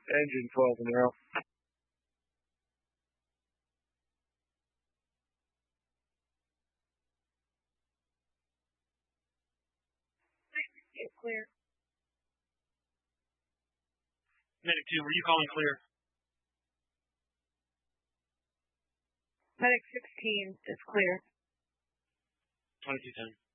Engine 12 and arrow. Get clear. Medic 2, were you calling clear? Medic 16 is clear. 2210.